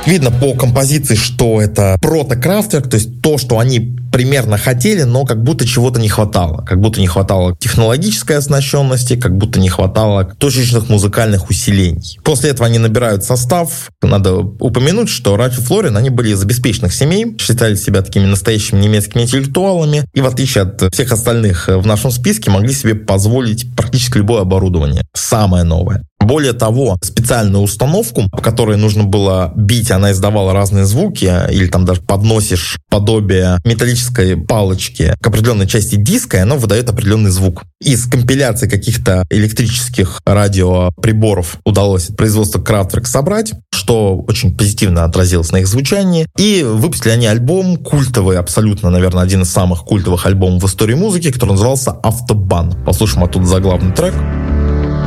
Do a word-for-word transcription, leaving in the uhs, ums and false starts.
Видно по композиции, что это прото-Kraftwerk, то есть то, что они примерно хотели, но как будто чего-то не хватало. Как будто не хватало технологической оснащенности, как будто не хватало точечных музыкальных усилений. После этого они набирают состав. Надо упомянуть, что Ральф и Флориан, они были из обеспеченных семей, считали себя такими настоящими немецкими интеллектуалами, и в отличие от всех остальных в нашем списке, могли себе позволить практически любое оборудование. Самое новое. Более того, специальную установку, по которой нужно было бить, она издавала разные звуки, или там даже подносишь подобие металлической палочки к определенной части диска, и оно выдает определенный звук. Из компиляции каких-то электрических радиоприборов удалось производство Kraftwerk собрать, что очень позитивно отразилось на их звучании. И выпустили они альбом культовый, абсолютно, наверное, один из самых культовых альбомов в истории музыки, который назывался «Автобан». Послушаем оттуда заглавный трек.